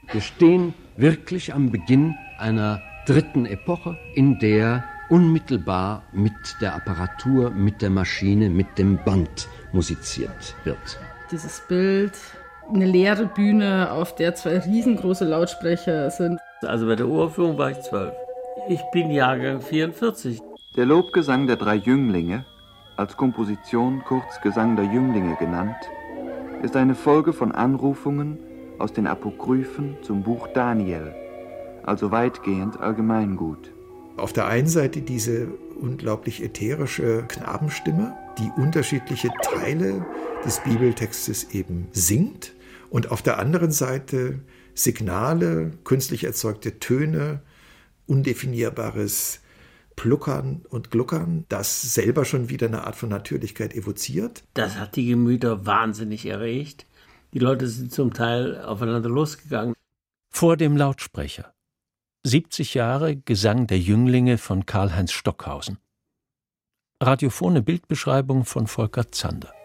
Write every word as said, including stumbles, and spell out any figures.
Wir stehen wirklich am Beginn einer dritten Epoche, in der unmittelbar mit der Apparatur, mit der Maschine, mit dem Band musiziert wird. Dieses Bild, eine leere Bühne, auf der zwei riesengroße Lautsprecher sind. Also bei der Uraufführung war ich zwölf. Ich bin Jahrgang vierundvierzig. Der Lobgesang der drei Jünglinge, als Komposition kurz Gesang der Jünglinge genannt, ist eine Folge von Anrufungen aus den Apokryphen zum Buch Daniel, also weitgehend Allgemeingut. Auf der einen Seite diese unglaublich ätherische Knabenstimme, die unterschiedliche Teile des Bibeltextes eben singt, und auf der anderen Seite Signale, künstlich erzeugte Töne, undefinierbares Pluckern und Gluckern, das selber schon wieder eine Art von Natürlichkeit evoziert. Das hat die Gemüter wahnsinnig erregt. Die Leute sind zum Teil aufeinander losgegangen. Vor dem Lautsprecher. siebzig Jahre Gesang der Jünglinge von Karl-Heinz Stockhausen. Radiophone Bildbeschreibung von Volker Zander.